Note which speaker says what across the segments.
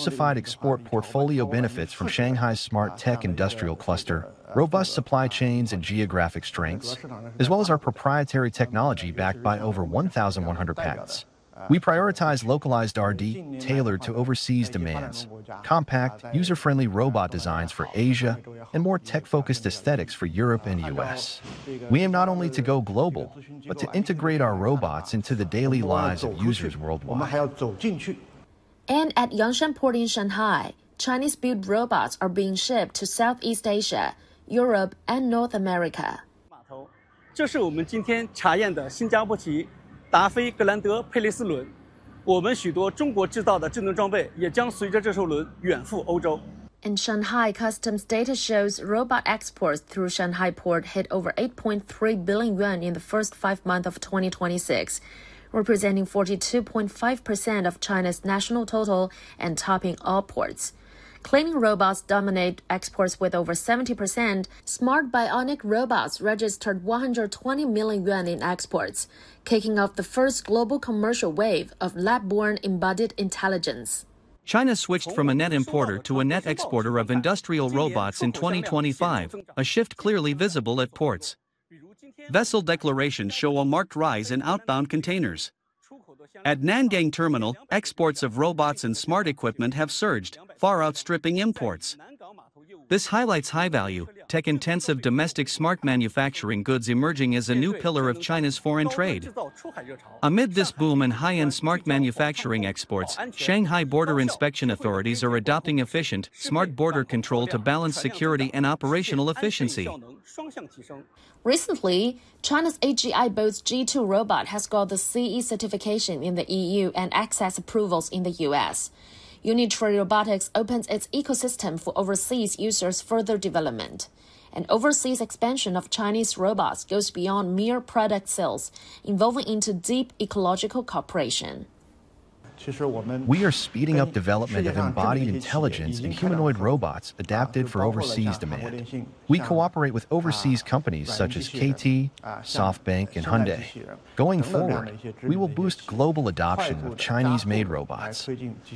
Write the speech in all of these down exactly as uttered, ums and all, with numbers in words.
Speaker 1: diversified export portfolio benefits from Shanghai's smart tech industrial cluster, robust supply chains and geographic strengths, as well as our proprietary technology backed by over one thousand one hundred patents. We prioritize localized R and D tailored to overseas demands, compact, user-friendly robot designs for Asia, and more tech-focused aesthetics for Europe and U S. We aim not only to go global, but to integrate our robots into the daily lives of users worldwide.
Speaker 2: And at Yangshan Port in Shanghai, Chinese-built robots are being shipped to Southeast Asia, Europe, and North America.
Speaker 3: 这是我们今天查验的新加坡级达菲格兰德佩雷斯轮，我们许多中国制造的智能装备也将随着这艘轮远赴欧洲。
Speaker 2: And Shanghai Customs data shows robot exports through Shanghai Port hit over eight point three billion yuan in the first five months of twenty twenty-six, representing forty-two point five percent of China's national total and topping all ports. Cleaning robots dominate exports with over seventy percent. Smart bionic robots registered one hundred twenty million yuan in exports, kicking off the first global commercial wave of lab-born embodied intelligence.
Speaker 4: China switched from a net importer to a net exporter of industrial robots in twenty twenty-five, a shift clearly visible at ports. Vessel declarations show a marked rise in outbound containers. At Nangang Terminal, exports of robots and smart equipment have surged, far outstripping imports. This highlights high-value, tech-intensive domestic smart manufacturing goods emerging as a new pillar of China's foreign trade. Amid this boom in high-end smart manufacturing exports, Shanghai border inspection authorities are adopting efficient, smart border control to balance security and operational efficiency.
Speaker 2: Recently, China's A G I Boat's G two robot has got the C E certification in the E U and access approvals in the U S. Unitree Robotics opens its ecosystem for overseas users' further development. And overseas expansion of Chinese robots goes beyond mere product sales, involving into deep ecological cooperation.
Speaker 1: We are speeding up development of embodied intelligence and humanoid robots adapted for overseas demand. We cooperate with overseas companies such as K T, SoftBank, and Hyundai. Going forward, we will boost global adoption of Chinese-made robots.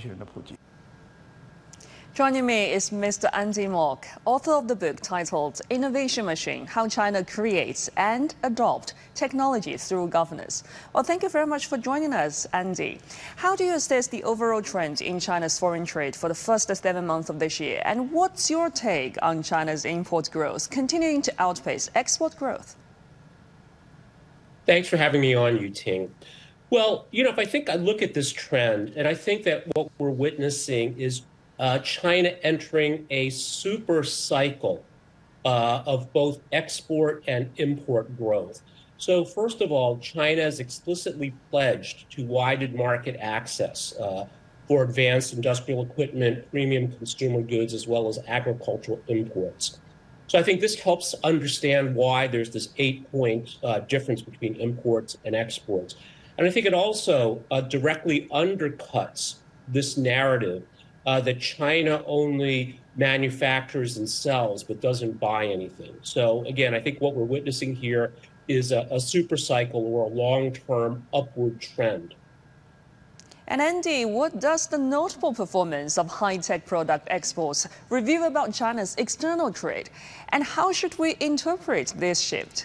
Speaker 5: Joining me is Mister Andy Mok, author of the book titled Innovation Machine: How China Creates and Adopts Technology Through Governance. Well, thank you very much for joining us, Andy. How do you assess the overall trend in China's foreign trade for the first seven months of this year? And what's your take on China's import growth continuing to outpace export growth?
Speaker 6: Thanks for having me on, Yuting. Well, you know, if I think I look at this trend, and I think that what we're witnessing is Uh, China entering a super cycle uh, of both export and import growth. So first of all, China has explicitly pledged to widen market access uh, for advanced industrial equipment, premium consumer goods, as well as agricultural imports. So I think this helps understand why there's this eight-point uh, difference between imports and exports. And I think it also uh, directly undercuts this narrative Uh, that China only manufactures and sells but doesn't buy anything. So again, I think what we're witnessing here is a, a super cycle or a long-term upward trend.
Speaker 5: And Andy, what does the notable performance of high-tech product exports reveal about China's external trade? And how should we interpret this shift?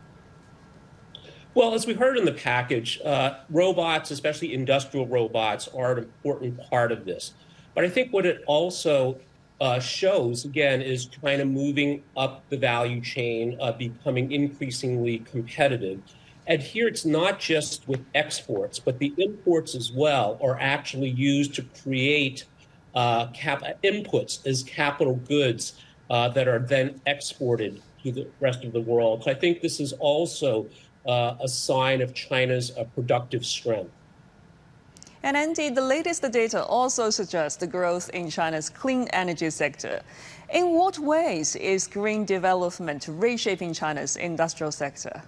Speaker 6: Well, as we heard in the package, uh, robots, especially industrial robots, are an important part of this. But I think what it also uh, shows, again, is China moving up the value chain, uh, becoming increasingly competitive. And here it's not just with exports, but the imports as well are actually used to create uh, cap inputs as capital goods uh, that are then exported to the rest of the world. So I think this is also uh, a sign of China's uh, productive strength.
Speaker 5: And Andy, the latest data also suggests the growth in China's clean energy sector. In what ways is green development reshaping China's industrial sector?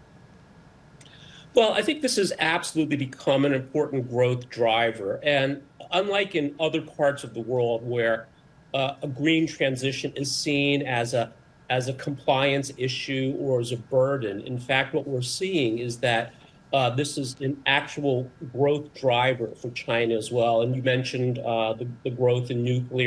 Speaker 6: Well, I think this has absolutely become an important growth driver. And unlike in other parts of the world where uh, a green transition is seen as a, as a compliance issue or as a burden, in fact, what we're seeing is that uh, this is an actual growth driver for China as well. And you mentioned uh, the, the growth in nuclear.